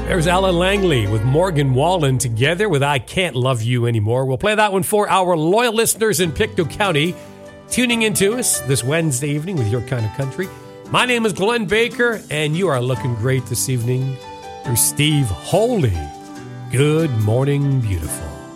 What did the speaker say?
There's Alan Langley with Morgan Wallen together with I Can't Love You Anymore. We'll play that one for our loyal listeners in Pictou County, tuning into us this Wednesday evening with Your Kind of Country. My name is Glenn Baker, and you are looking great this evening. There's Steve Holy. Good morning, beautiful.